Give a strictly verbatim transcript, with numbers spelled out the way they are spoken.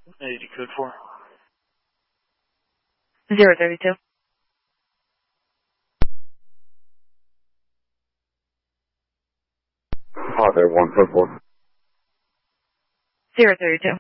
eighty code for. zero thirty-two. Hot there, one foot four. zero thirty-two.